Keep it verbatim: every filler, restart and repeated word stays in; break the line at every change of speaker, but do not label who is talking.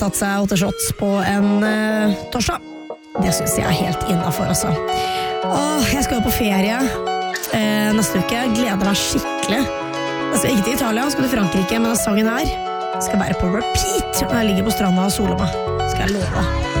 tatt seg åtte shots på en uh, torsdag. Det synes jeg er helt innenfor, altså. Åh, jeg skal jo på ferie uh, neste uke. Gleder meg skikkelig. Jeg skal ikke til Italia, jeg skal til Frankrike, men denne sangen her skal være på repeat når jeg ligger på stranda og soler meg. Skal jeg love.